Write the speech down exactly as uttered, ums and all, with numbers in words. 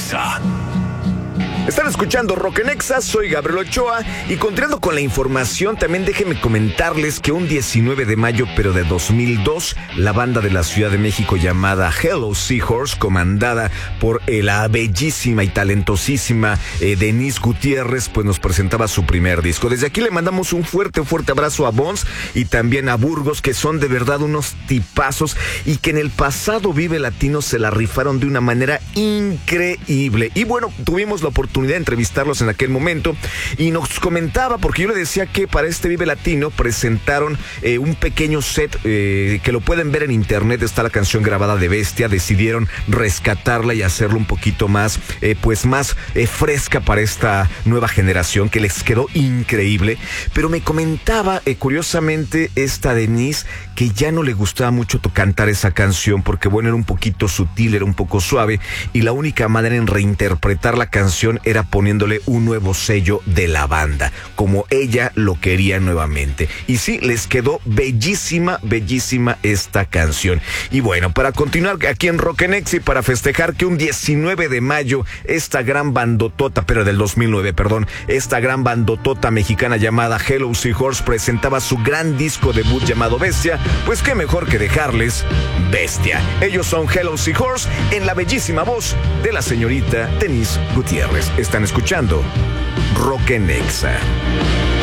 Nexa. Están escuchando Rock en Exa, soy Gabriel Ochoa y continuando con la información, también déjenme comentarles que un diecinueve de mayo, pero de dos mil dos, la banda de la Ciudad de México llamada Hello Seahorse, comandada por eh, la bellísima y talentosísima eh, Denise Gutiérrez, pues nos presentaba su primer disco. Desde aquí le mandamos un fuerte, fuerte abrazo a Bones y también a Burgos, que son de verdad unos tipazos y que en el pasado Vive Latino se la rifaron de una manera increíble. Y bueno, tuvimos la oportunidad de entrevistarlos en aquel momento y nos comentaba, porque yo le decía que para este Vive Latino presentaron eh, un pequeño set eh, que lo pueden ver en internet, está la canción grabada de Bestia, decidieron rescatarla y hacerlo un poquito más eh, pues más eh, fresca para esta nueva generación, que les quedó increíble. Pero me comentaba eh, curiosamente esta Denise que ya no le gustaba mucho cantar esa canción porque bueno, era un poquito sutil, era un poco suave y la única manera en reinterpretar la canción era poniéndole un nuevo sello de la banda, como ella lo quería nuevamente. Y sí, les quedó bellísima, bellísima esta canción. Y bueno, para continuar aquí en Rock en Exa y para festejar que un diecinueve de mayo, esta gran bandotota, pero del dos mil nueve, perdón, esta gran bandotota mexicana llamada Hello Seahorse presentaba su gran disco debut llamado Bestia, pues qué mejor que dejarles Bestia. Ellos son Hello Seahorse en la bellísima voz de la señorita Denise Gutiérrez. Están escuchando Rock en Exa.